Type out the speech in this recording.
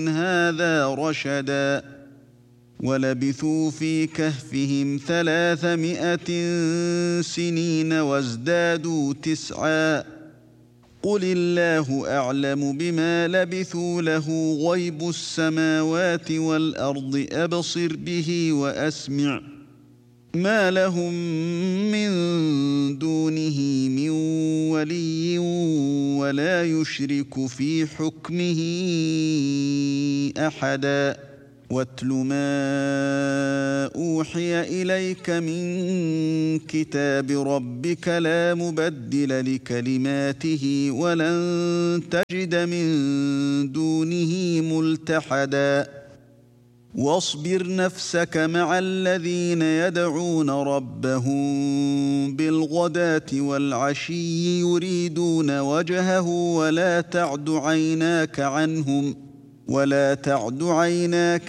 هذا رشدا ولبثوا في كهفهم 300 سنين وازدادوا 9 قل الله أعلم بما لبثوا له غيب السماوات والأرض أبصر به وأسمع ما لهم من دونه من ولي ولا يشرك في حكمه أحدا واتل ما أوحي إليك من كتاب ربك لا مبدل لكلماته ولن تجد من دونه ملتحدا واصبر نفسك مع الذين يدعون ربهم بالغداة والعشي يريدون وجهه ولا تعد عيناك